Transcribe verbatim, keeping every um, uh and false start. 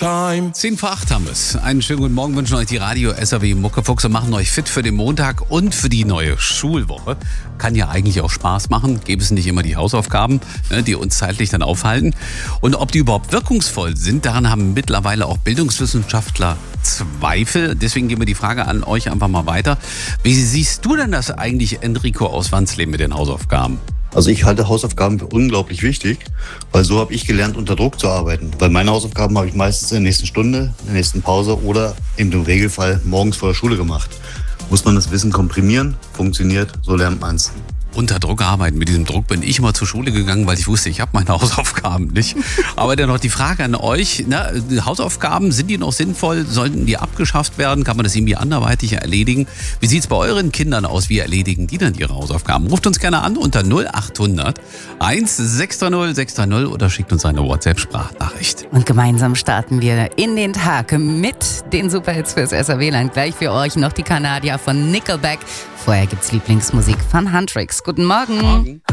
time. zehn vor acht haben wir es. Einen schönen guten Morgen wünschen euch die Radio S R W Muckefuchse, machen euch fit für den Montag und für die neue Schulwoche. Kann ja eigentlich auch Spaß machen, gäbe es nicht immer die Hausaufgaben, die uns zeitlich dann aufhalten. Und ob die überhaupt wirkungsvoll sind, daran haben mittlerweile auch Bildungswissenschaftler Zweifel. Deswegen geben wir die Frage an euch einfach mal weiter. Wie siehst du denn das eigentlich, Enrico aus Wansleben, mit den Hausaufgaben? Also ich halte Hausaufgaben für unglaublich wichtig, weil so habe ich gelernt, unter Druck zu arbeiten. Weil meine Hausaufgaben habe ich meistens in der nächsten Stunde, in der nächsten Pause oder im Regelfall morgens vor der Schule gemacht. Muss man das Wissen komprimieren, funktioniert, so lernt man es. Unter Druck arbeiten. Mit diesem Druck bin ich mal zur Schule gegangen, weil ich wusste, ich habe meine Hausaufgaben nicht. Aber dann noch die Frage an euch, na, Hausaufgaben, sind die noch sinnvoll? Sollten die abgeschafft werden? Kann man das irgendwie anderweitig erledigen? Wie sieht es bei euren Kindern aus? Wie erledigen die dann ihre Hausaufgaben? Ruft uns gerne an unter null acht hundert eins sechs drei null sechs drei null oder schickt uns eine WhatsApp-Sprachnachricht. Und gemeinsam starten wir in den Tag mit den Superhits fürs S R W-Land. Gleich für euch noch die Kanadier von Nickelback. Vorher gibt's Lieblingsmusik von Huntrix. Guten Morgen. Morgen.